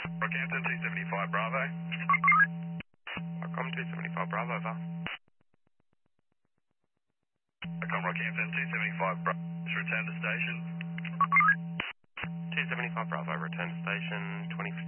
Rockhampton 275 Bravo. Rockcom 275 Bravo, over. Rockhampton 275 Bravo. Just return to station. 275 Bravo, return to station, 20